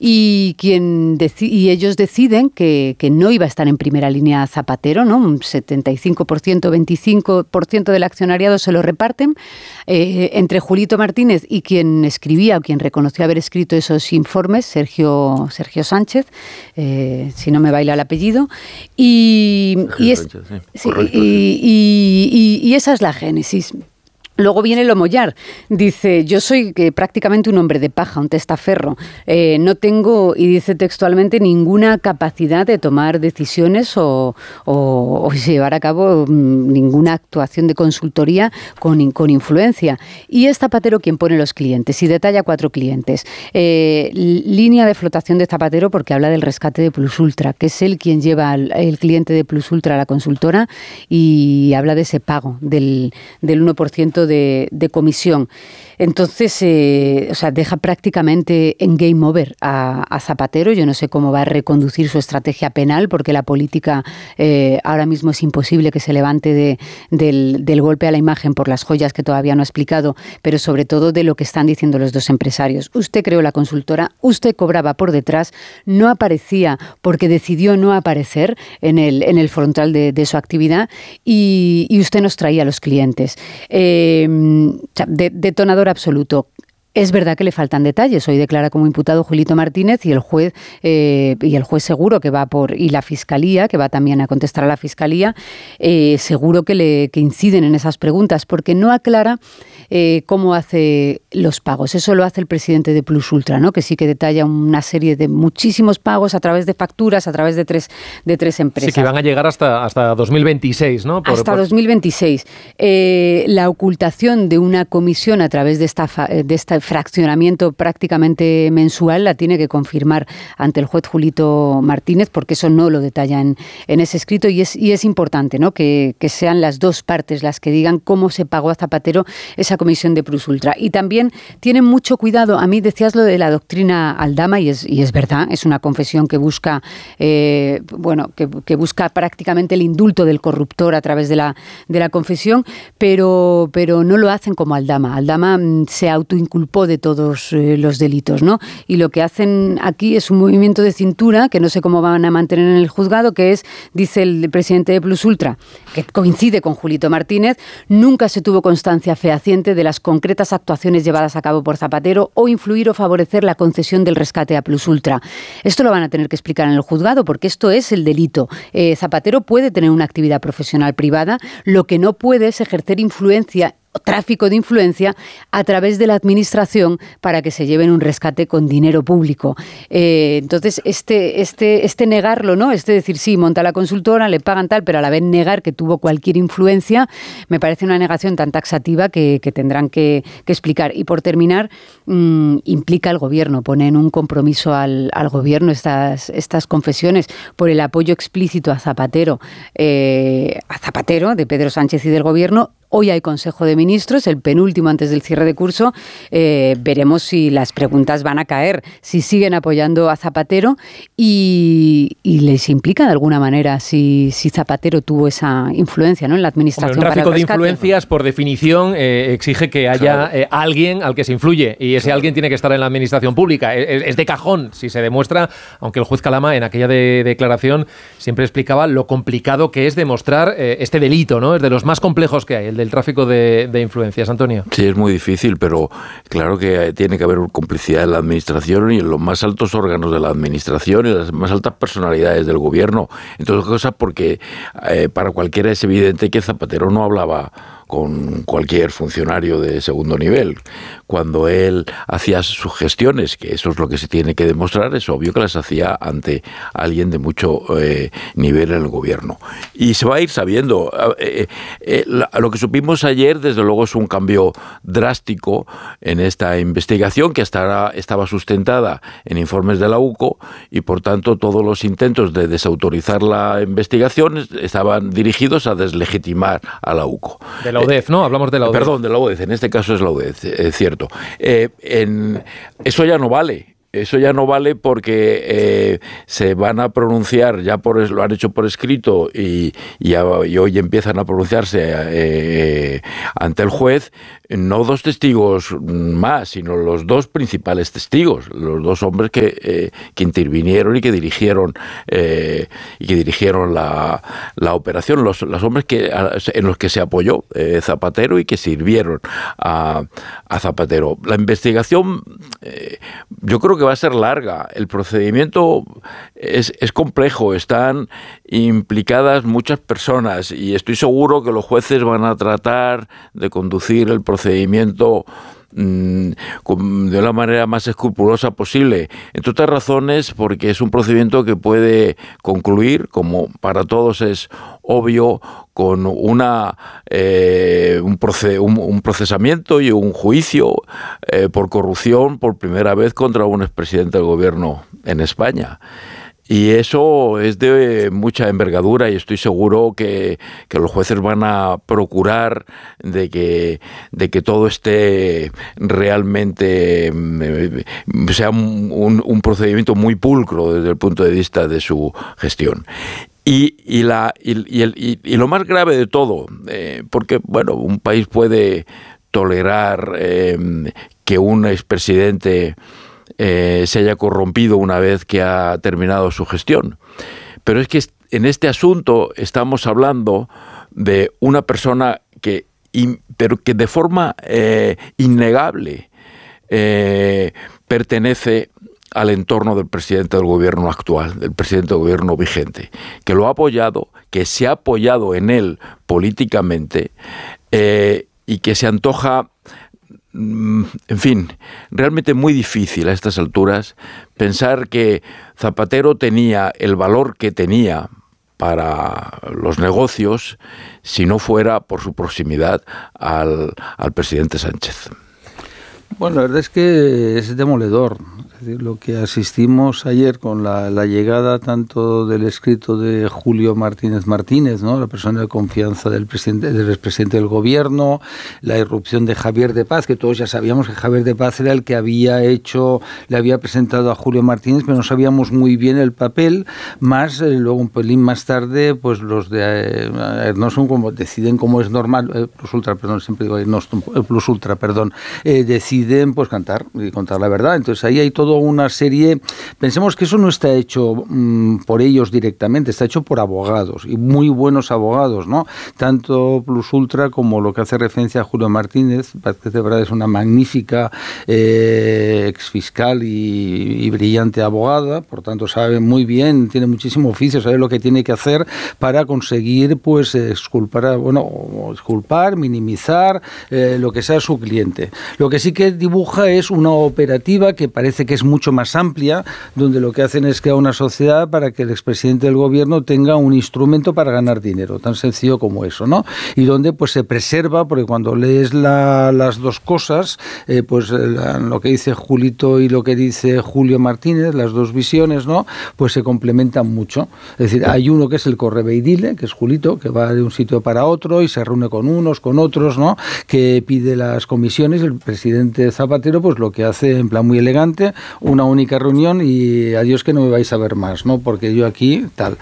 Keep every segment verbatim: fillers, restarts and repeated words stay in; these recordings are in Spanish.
y, quien deci- y ellos deciden que, que no iba a estar en primera línea Zapatero, ¿no? Un setenta y cinco por ciento, veinticinco por ciento del accionariado se lo reparten eh, entre Julito Martínez y quien escribía o quien reconoció haber escrito esos informes, Sergio, Sergio Sánchez, eh, si no me baila el apellido, y, y, es, Sánchez, sí. sí, Correcto, y, y, y, y esa es la génesis. Luego viene Lomollar, dice, yo soy que prácticamente un hombre de paja, un testaferro, eh, no tengo, y dice textualmente, ninguna capacidad de tomar decisiones o, o, o llevar a cabo mmm, ninguna actuación de consultoría con, con influencia. Y es Zapatero quien pone los clientes y detalla cuatro clientes. Eh, línea de flotación de Zapatero porque habla del rescate de Plus Ultra, que es él quien lleva al, el cliente de Plus Ultra a la consultora y habla de ese pago del, del uno por ciento De, de comisión. Entonces, eh, o sea, deja prácticamente en game over a, a Zapatero. Yo no sé cómo va a reconducir su estrategia penal, porque la política eh, ahora mismo es imposible que se levante de, del, del golpe a la imagen por las joyas que todavía no ha explicado, pero sobre todo de lo que están diciendo los dos empresarios. Usted creó la consultora, usted cobraba por detrás, no aparecía porque decidió no aparecer en el, en el frontal de, de su actividad y, y usted nos traía a los clientes. Eh, de, detonador absoluto. Es verdad que le faltan detalles. Hoy declara como imputado Julito Martínez y el juez eh, y el juez seguro que va por y la fiscalía que va también a contestar a la fiscalía eh, seguro que le que inciden en esas preguntas porque no aclara eh, cómo hace los pagos. Eso lo hace el presidente de Plus Ultra, ¿no? Que sí que detalla una serie de muchísimos pagos a través de facturas, a través de tres de tres empresas. Sí, que van a llegar hasta hasta dos mil veintiséis, ¿no? Por, hasta por... dos mil veintiséis. Eh, la ocultación de una comisión a través de esta de esta fraccionamiento prácticamente mensual la tiene que confirmar ante el juez Julito Martínez, porque eso no lo detalla en, en ese escrito y es, y es importante, ¿no? que, que sean las dos partes las que digan cómo se pagó a Zapatero esa comisión de Plus Ultra. Y también tienen mucho cuidado, a mí decías lo de la doctrina Aldama y es, y es verdad, es una confesión que busca eh, bueno, que, que busca prácticamente el indulto del corruptor a través de la, de la confesión, pero, pero no lo hacen como Aldama. Aldama mm, se autoinculpó de todos eh, los delitos, ¿no? Y lo que hacen aquí es un movimiento de cintura que no sé cómo van a mantener en el juzgado, que es, dice el presidente de Plus Ultra, que coincide con Julito Martínez, nunca se tuvo constancia fehaciente de las concretas actuaciones llevadas a cabo por Zapatero o influir o favorecer la concesión del rescate a Plus Ultra. Esto lo van a tener que explicar en el juzgado porque esto es el delito. Eh, Zapatero puede tener una actividad profesional privada, lo que no puede es ejercer influencia tráfico de influencia a través de la administración para que se lleven un rescate con dinero público. Eh, entonces, este, este, este negarlo, ¿no? Este decir, sí, monta la consultora, le pagan tal, pero a la vez negar que tuvo cualquier influencia, me parece una negación tan taxativa que, que tendrán que, que explicar. Y por terminar, mmm, implica al gobierno, pone en un compromiso al, al gobierno estas, estas confesiones por el apoyo explícito a Zapatero, eh, a Zapatero, de Pedro Sánchez y del gobierno. Hoy hay Consejo de Ministros, el penúltimo antes del cierre de curso. Eh, veremos si las preguntas van a caer, si siguen apoyando a Zapatero y, y les implica de alguna manera si, si Zapatero tuvo esa influencia, ¿no? En la administración. Hombre, un tráfico para el de influencias, por definición, eh, exige que haya claro. eh, alguien al que se influye y ese claro. alguien tiene que estar en la administración pública. Es, es de cajón si se demuestra, aunque el juez Calama en aquella de, declaración siempre explicaba lo complicado que es demostrar eh, este delito, ¿no? Es de los más complejos que hay, el de el tráfico de, de influencias. Antonio. Sí, es muy difícil, pero claro que tiene que haber complicidad en la administración y en los más altos órganos de la administración y en las más altas personalidades del gobierno. Entonces, cosas porque eh, para cualquiera es evidente que Zapatero no hablaba con cualquier funcionario de segundo nivel. Cuando él hacía sus gestiones, que eso es lo que se tiene que demostrar, es obvio que las hacía ante alguien de mucho eh, nivel en el gobierno. Y se va a ir sabiendo. Eh, eh, lo que supimos ayer, desde luego, es un cambio drástico en esta investigación, que hasta ahora estaba sustentada en informes de la U C O, y por tanto todos los intentos de desautorizar la investigación estaban dirigidos a deslegitimar a la U C O. De la U D E F, ¿no? Hablamos de la U D E F. Perdón, de la U D E F, en este caso es la U D E F, es cierto. Eh, en, eso ya no vale. Eso ya no vale porque eh, se van a pronunciar, ya por lo han hecho por escrito y, y, y hoy empiezan a pronunciarse eh, ante el juez no dos testigos más, sino los dos principales testigos, los dos hombres que, eh, que intervinieron y que dirigieron eh, y que dirigieron la, la operación, los, los hombres que, en los que se apoyó eh, Zapatero y que sirvieron a, a Zapatero. La investigación eh, yo creo que va a ser larga. El procedimiento es, es complejo, están implicadas muchas personas y estoy seguro que los jueces van a tratar de conducir el procedimiento de la manera más escrupulosa posible, entre otras razones porque es un procedimiento que puede concluir, como para todos es obvio, con una eh, un, proce un, un procesamiento y un juicio eh, por corrupción por primera vez contra un expresidente del gobierno en España. Y eso es de mucha envergadura y estoy seguro que, que los jueces van a procurar de que, de que todo esté realmente, eh, sea un, un, un procedimiento muy pulcro desde el punto de vista de su gestión. Y, y, la, y, y, el, y, y lo más grave de todo, eh, porque bueno, un país puede tolerar eh, que un expresidente Eh, se haya corrompido una vez que ha terminado su gestión. Pero es que en este asunto estamos hablando de una persona que, pero que de forma eh, innegable eh, pertenece al entorno del presidente del gobierno actual, del presidente del gobierno vigente, que lo ha apoyado, que se ha apoyado en él políticamente eh, y que se antoja, en fin, realmente muy difícil a estas alturas pensar que Zapatero tenía el valor que tenía para los negocios si no fuera por su proximidad al, al presidente Sánchez. Bueno, la verdad es que es demoledor. Es decir, lo que asistimos ayer con la, la llegada tanto del escrito de Julio Martínez Martínez, ¿no?, la persona de confianza del presidente, del expresidente del gobierno, la irrupción de Javier de Paz, que todos ya sabíamos que Javier de Paz era el que había hecho, le había presentado a Julio Martínez, pero no sabíamos muy bien el papel, más eh, luego un pelín más tarde, pues los de eh, no son como deciden como es normal, eh, Plus Ultra, perdón, siempre digo no, el Plus Ultra, perdón, eh, deciden pues cantar y contar la verdad. Entonces ahí hay todo una serie, pensemos que eso no está hecho mmm, por ellos directamente, está hecho por abogados, y muy buenos abogados, ¿no? Tanto Plus Ultra como lo que hace referencia a Julio Martínez, que de verdad es una magnífica eh, exfiscal y, y brillante abogada, por tanto sabe muy bien, tiene muchísimo oficio, sabe lo que tiene que hacer para conseguir, pues, exculpar, bueno, exculpar, minimizar eh, lo que sea su cliente. Lo que sí que dibuja es una operativa que parece que es mucho más amplia, donde lo que hacen es crear una sociedad para que el expresidente del gobierno tenga un instrumento para ganar dinero, tan sencillo como eso, ¿no? Y donde pues se preserva, porque cuando lees la, las dos cosas, eh, pues la, lo que dice Julito y lo que dice Julio Martínez, las dos visiones, ¿no?, pues se complementan mucho. Es decir, hay uno que es el correveidile, que es Julito, que va de un sitio para otro y se reúne con unos, con otros, ¿no?, que pide las comisiones. El presidente Zapatero pues lo que hace en plan muy elegante, una única reunión y adiós que no me vais a ver más, ¿no?, porque yo aquí tal.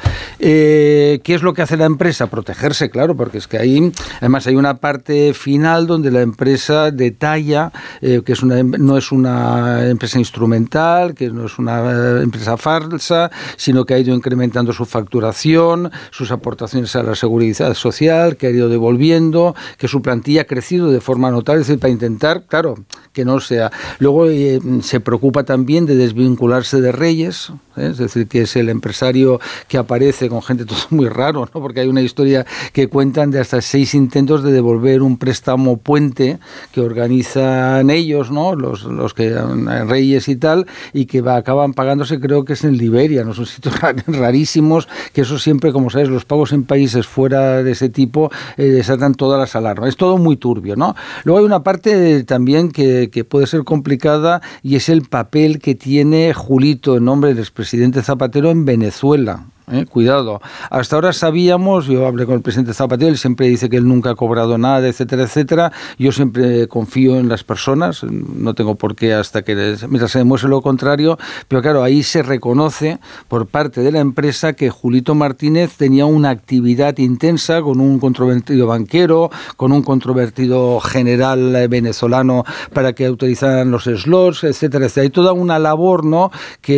Eh, ¿Qué es lo que hace la empresa? Protegerse, claro, porque es que ahí además hay una parte final donde la empresa detalla eh, que es una, no es una empresa instrumental, que no es una empresa falsa, sino que ha ido incrementando su facturación, sus aportaciones a la seguridad social, que ha ido devolviendo, que su plantilla ha crecido de forma notable, es decir, para intentar, claro, que no sea. Luego eh, se preocupa también de desvincularse de Reyes, ¿eh? Es decir, que es el empresario que aparece con gente todo muy raro, ¿no?, porque hay una historia que cuentan de hasta seis intentos de devolver un préstamo puente que organizan ellos, ¿no?, los, los que Reyes y tal, y que va, acaban pagándose, creo que es en Liberia, ¿no?, son sitios rarísimos, que eso siempre, como sabes, los pagos en países fuera de ese tipo eh, desatan todas las alarmas. Es todo muy turbio, ¿no? Luego hay una parte también que, que puede ser complicada y es el papel que tiene Julito en nombre del expresidente Zapatero en Venezuela. ¿eh? Cuidado. Hasta ahora sabíamos, yo hablé con el presidente Zapatero, él siempre dice que él nunca ha cobrado nada, etcétera, etcétera. Yo siempre confío en las personas, no tengo por qué hasta que les, mientras se demuestre lo contrario, pero claro, ahí se reconoce por parte de la empresa que Julito Martínez tenía una actividad intensa con un controvertido banquero, con un controvertido general venezolano para que autorizaran los slots, etcétera, etcétera. Hay toda una labor, ¿no?, que